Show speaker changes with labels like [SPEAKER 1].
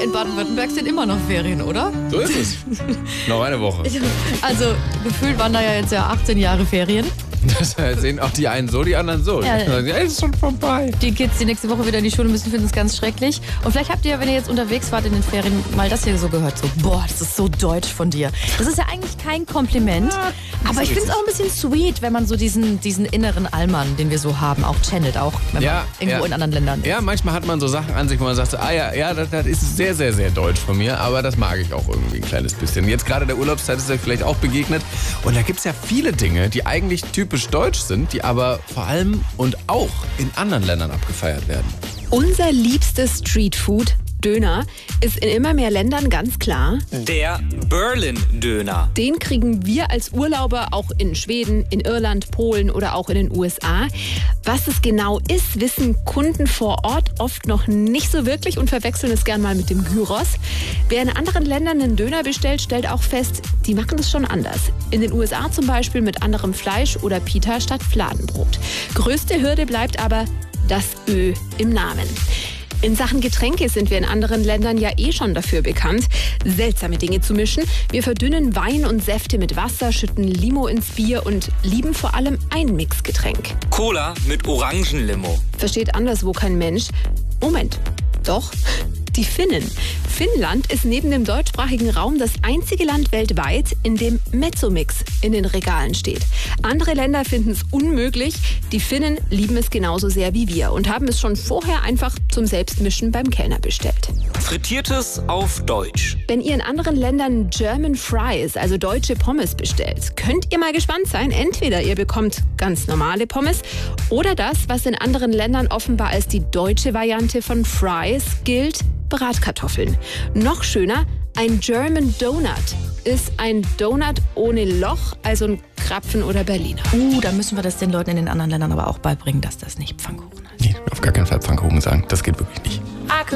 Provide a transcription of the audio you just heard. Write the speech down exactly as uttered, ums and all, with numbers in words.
[SPEAKER 1] in Baden-Württemberg sind immer noch Ferien, oder?
[SPEAKER 2] So ist es. Noch eine Woche.
[SPEAKER 1] Also gefühlt waren da ja jetzt ja achtzehn Jahre Ferien.
[SPEAKER 2] Das sehen auch die einen so, die anderen so.
[SPEAKER 1] Ja.
[SPEAKER 2] Ja, es ist schon vorbei.
[SPEAKER 1] Die Kids, die nächste Woche wieder in die Schule müssen, finden es ganz schrecklich. Und vielleicht habt ihr, wenn ihr jetzt unterwegs wart in den Ferien, mal das hier so gehört. So, boah, das ist so deutsch von dir. Das ist ja eigentlich kein Kompliment.
[SPEAKER 2] Ja,
[SPEAKER 1] aber ich finde es auch ein bisschen sweet, wenn man so diesen, diesen inneren Allmann, den wir so haben, auch channelt. Auch wenn
[SPEAKER 2] Ja,
[SPEAKER 1] man irgendwo
[SPEAKER 2] ja.
[SPEAKER 1] in anderen Ländern ist.
[SPEAKER 2] Ja, manchmal hat man so Sachen an sich, wo man sagt, so, ah ja, ja das, das ist sehr, sehr, sehr deutsch von mir. Aber das mag ich auch irgendwie ein kleines bisschen. Jetzt gerade der Urlaubszeit ist euch vielleicht auch begegnet. Und da gibt es ja viele Dinge, die eigentlich typisch deutsch sind, die aber vor allem und auch in anderen Ländern abgefeiert werden.
[SPEAKER 3] Unser liebstes Streetfood, Döner, ist in immer mehr Ländern ganz klar.
[SPEAKER 4] Der Berlin-Döner.
[SPEAKER 3] Den kriegen wir als Urlauber auch in Schweden, in Irland, Polen oder auch in den U S A. Was es genau ist, wissen Kunden vor Ort oft noch nicht so wirklich und verwechseln es gern mal mit dem Gyros. Wer in anderen Ländern einen Döner bestellt, stellt auch fest, die machen es schon anders. In den U S A zum Beispiel mit anderem Fleisch oder Pita statt Fladenbrot. Größte Hürde bleibt aber das Ö im Namen. In Sachen Getränke sind wir in anderen Ländern ja eh schon dafür bekannt, seltsame Dinge zu mischen. Wir verdünnen Wein und Säfte mit Wasser, schütten Limo ins Bier und lieben vor allem ein Mixgetränk.
[SPEAKER 4] Cola mit Orangenlimo.
[SPEAKER 3] Versteht anderswo kein Mensch. Moment, doch, die Finnen. Finnland ist neben dem deutschsprachigen Raum das einzige Land weltweit, in dem Mezzomix in den Regalen steht. Andere Länder finden es unmöglich. Die Finnen lieben es genauso sehr wie wir und haben es schon vorher einfach zum Selbstmischen beim Kellner bestellt.
[SPEAKER 4] Frittiertes auf Deutsch.
[SPEAKER 3] Wenn ihr in anderen Ländern German Fries, also deutsche Pommes, bestellt, könnt ihr mal gespannt sein. Entweder ihr bekommt ganz normale Pommes oder das, was in anderen Ländern offenbar als die deutsche Variante von Fries gilt, Bratkartoffeln. Noch schöner, ein German Donut ist ein Donut ohne Loch, also ein Krapfen oder Berliner.
[SPEAKER 1] Uh, da müssen wir das den Leuten in den anderen Ländern aber auch beibringen, dass das nicht Pfannkuchen heißt.
[SPEAKER 2] Nee, auf gar keinen Fall Pfannkuchen sagen. Das geht wirklich nicht.